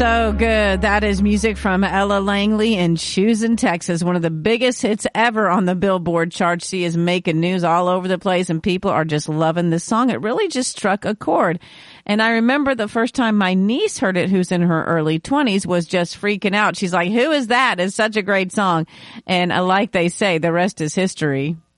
So good. That is music from Ella Langley in Choosing Texas. One of the biggest hits ever on the Billboard chart. She is making news all over the place and people are just loving this song. It really just struck a chord. And I remember the first time my niece heard it, who's in her early 20s, was just freaking out. She's like, who is that? It's such a great song. And like they say, the rest is history.